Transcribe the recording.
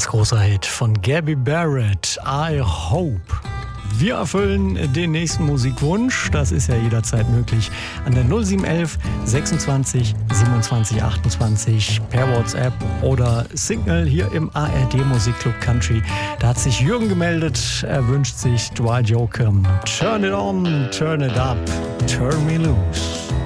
Ganz großer Hit von Gabby Barrett, I Hope. Wir erfüllen den nächsten Musikwunsch, das ist ja jederzeit möglich, an der 0711 26 27 28 per WhatsApp oder Signal hier im ARD Musikclub Country. Da hat sich Jürgen gemeldet, er wünscht sich Dwight Yoakam. Turn it on, turn it up, turn me loose.